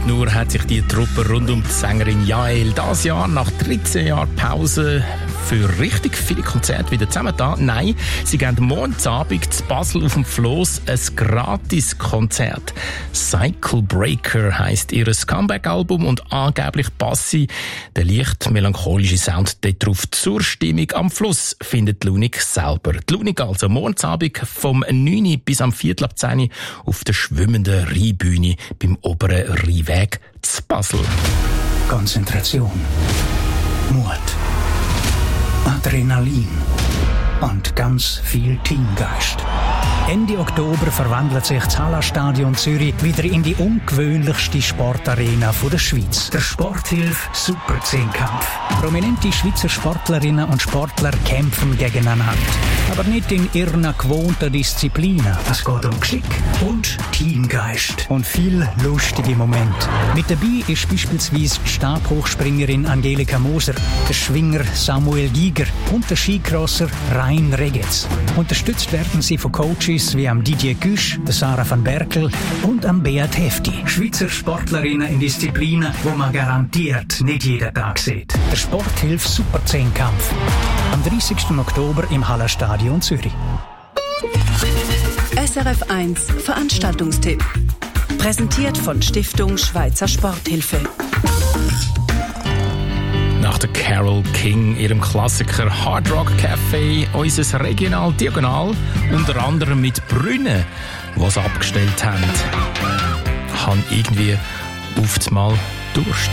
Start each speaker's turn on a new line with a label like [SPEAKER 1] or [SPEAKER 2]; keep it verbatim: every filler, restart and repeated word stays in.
[SPEAKER 1] Nicht nur hat sich die Truppe rund um die Sängerin Jael dieses Jahr nach dreizehn Jahren Pause für richtig viele Konzerte wieder zusammengetan. Nein, sie geben morgen Abend zu Basel auf dem Floss ein Gratis-Konzert. Cycle Breaker heisst ihr Comeback-Album und angeblich passe der leicht melancholische Sound dort drauf. Zur Stimmung am Fluss findet Lunik selber. Die Lunik also morgen Abend vom neun bis am Viertel ab zehn auf der schwimmenden Rheinbühne beim oberen Rheinweg zu Basel.
[SPEAKER 2] Konzentration, Mut, Adrenalin und ganz viel Teamgeist. Ende Oktober verwandelt sich das Hallenstadion Zürich wieder in die ungewöhnlichste Sportarena der Schweiz. Der Sporthilfe Super Zehnkampf. Prominente Schweizer Sportlerinnen und Sportler kämpfen gegeneinander. Aber nicht in ihren gewohnten Disziplinen. Es geht um Geschick und Teamgeist. Und viel lustige Momente. Mit dabei ist beispielsweise die Stabhochspringerin Angelika Moser, der Schwinger Samuel Giger und der Skicrosser Rein Regetz. Unterstützt werden sie von Coaches wie am Didier Güsch, der Sarah van Berkel und am Beat Hefti. Schweizer Sportlerinnen in Disziplinen, wo man garantiert nicht jeden Tag sieht. Der Sporthilfe Super Zehnkampf. Am dreißigsten Oktober im Hallenstadion Zürich.
[SPEAKER 3] S R F eins Veranstaltungstipp. Präsentiert von Stiftung Schweizer Sporthilfe.
[SPEAKER 1] Nach der Carole King, ihrem Klassiker Hard Rock Café, unser Regional Diagonal, unter anderem mit Brunnen, die sie abgestellt haben, haben irgendwie auf einmal Durst.